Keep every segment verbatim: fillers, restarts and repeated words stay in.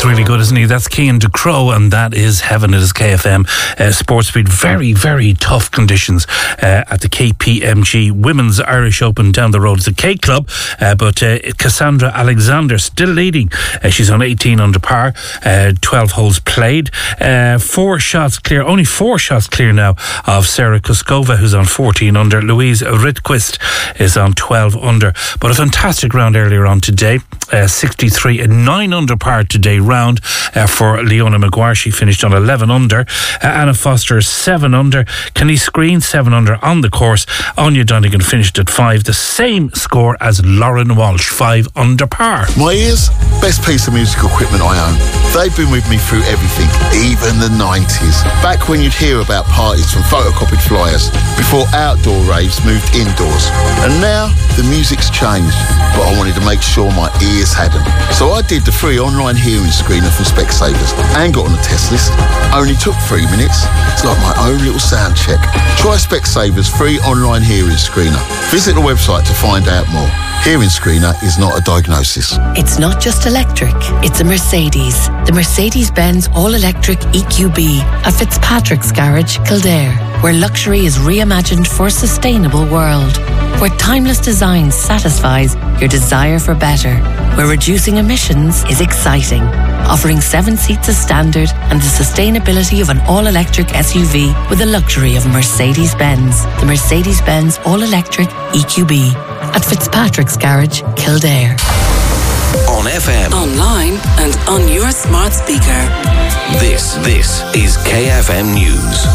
really good, isn't he? That's Cian Ducrot, and that is Heaven. It is K F M uh, Sports Beat. Very, very tough conditions uh, at the K P M G Women's Irish Open down the road. It's the K Club, uh, but uh, Cassandra Alexander still leading. Uh, she's on eighteen under par, uh, twelve holes played, uh, four shots clear, only four shots clear now of Sarah Kuskova, who's on fourteen under. Louise Ridquist is on twelve under. But a fantastic round earlier on today, uh, sixty-three and nine under par today round uh, for Leona Maguire. She finished on eleven under. Uh, Anna Foster seven under. Kenny Green seven under on the course. Anya Donegan finished at five, the same score as Lauren Walsh, five under par. My ears, best piece of musical equipment I own. They've been with me through everything, even the nineties. Back when you'd hear about parties from photocopied flyers, before outdoor raves moved indoors. And now the music's changed, but I wanted to make sure my ears hadn't. So I did the free online hearing screener from Specsavers and got on the test list. Only took three minutes. It's like my own little sound check. Try Specsavers free online hearing screener. Visit the website to find out more. Hearing screener is not a diagnosis. It's not just electric, it's a Mercedes. The Mercedes-Benz all-electric E Q B at Fitzpatrick's Garage, Kildare, where luxury is reimagined for a sustainable world, where timeless design satisfies your desire for better, where reducing emissions is exciting, offering seven seats as standard and the sustainability of an all-electric S U V with the luxury of Mercedes-Benz. The Mercedes-Benz all-electric E Q B at Fitzpatrick's Garage, Kildare. On F M, online and on your smart speaker. This, this is K F M News.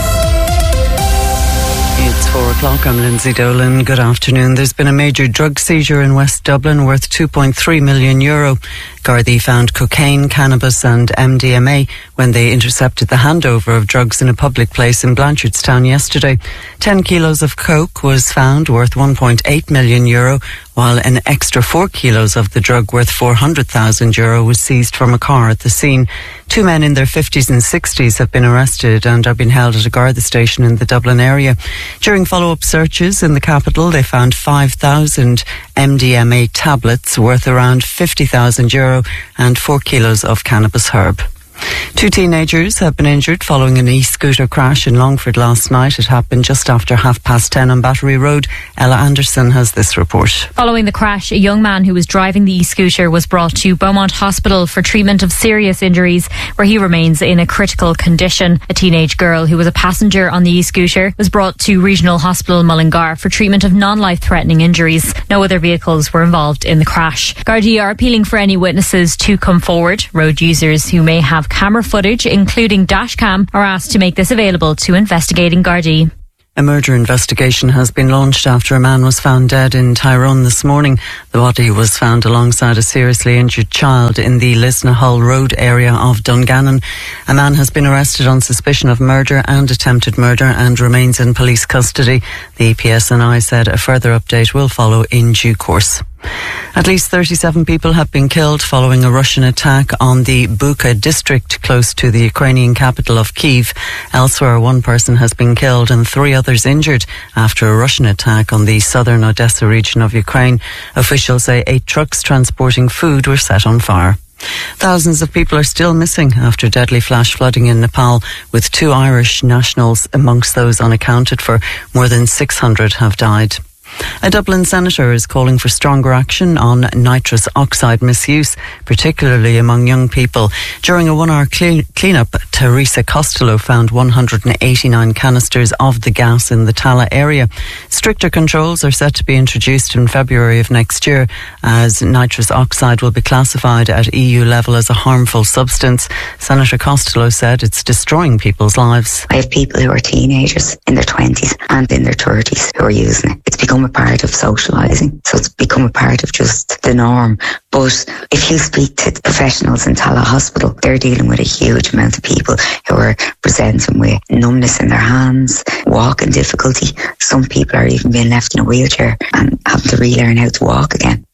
It's four o'clock. I'm Lindsay Dolan. Good afternoon. There's been a major drug seizure in West Dublin worth two point three million euro. Gardaí found cocaine, cannabis and M D M A when they intercepted the handover of drugs in a public place in Blanchardstown yesterday. Ten kilos of coke was found worth one point eight million euro, while an extra four kilos of the drug worth four hundred thousand euro was seized from a car at the scene. Two men in their fifties and sixties have been arrested and are being held at a Garda station in the Dublin area. During follow-up searches in the capital, they found five thousand M D M A tablets worth around fifty thousand euro and four kilos of cannabis herb. Two teenagers have been injured following an e-scooter crash in Longford last night. It happened just after half past ten on Battery Road. Ella Anderson has this report. Following the crash, a young man who was driving the e-scooter was brought to Beaumont Hospital for treatment of serious injuries, where he remains in a critical condition. A teenage girl who was a passenger on the e-scooter was brought to Regional Hospital Mullingar for treatment of non-life-threatening injuries. No other vehicles were involved in the crash. Gardaí are appealing for any witnesses to come forward. Road users who may have camera footage, including dashcam, are asked to make this available to investigating Gardaí. A murder investigation has been launched after a man was found dead in Tyrone this morning. The body was found alongside a seriously injured child in the Lisnahull Road area of Dungannon. A man has been arrested on suspicion of murder and attempted murder and remains in police custody. The P S N I said a further update will follow in due course. At least thirty-seven people have been killed following a Russian attack on the Bucha district close to the Ukrainian capital of Kyiv. Elsewhere, one person has been killed and three others injured after a Russian attack on the southern Odessa region of Ukraine. Officials say eight trucks transporting food were set on fire. Thousands of people are still missing after deadly flash flooding in Nepal, with two Irish nationals amongst those unaccounted for. More than six hundred have died. A Dublin senator is calling for stronger action on nitrous oxide misuse, particularly among young people. During a one-hour clean- clean-up, Teresa Costello found one hundred eighty-nine canisters of the gas in the Tala area. Stricter controls are set to be introduced in February of next year, as nitrous oxide will be classified at E U level as a harmful substance. Senator Costello said it's destroying people's lives. I have people who are teenagers in their twenties and in their thirties who are using it. It's become a part of socialising, so it's become a part of just the norm. But if you speak to the professionals in Tala Hospital, they're dealing with a huge amount of people who are presenting with numbness in their hands, walking difficulty. Some people are even being left in a wheelchair and having to relearn how to walk again.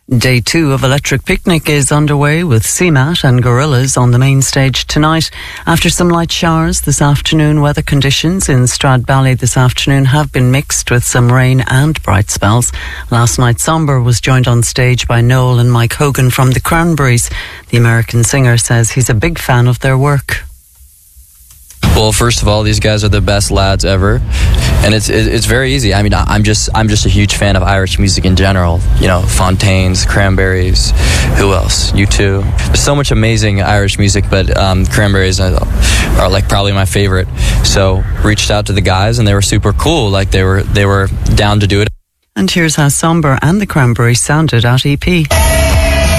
Day two of Electric Picnic is underway with C MAT and Gorillaz on the main stage tonight. After some light showers this afternoon, weather conditions in Stradbally this afternoon have been mixed with some rain and bright spells. Last night, Somber was joined on stage by Noel and Mike Hogan from the Cranberries. The American singer says he's a big fan of their work. Well, first of all, these guys are the best lads ever, and it's it's very easy. I mean, I'm just I'm just a huge fan of Irish music in general. You know, Fontaines, Cranberries, who else? U two. There's so much amazing Irish music, but um, Cranberries are, are like probably my favorite. So reached out to the guys, and they were super cool. Like they were they were down to do it. And here's how Somber and the Cranberries sounded at E P.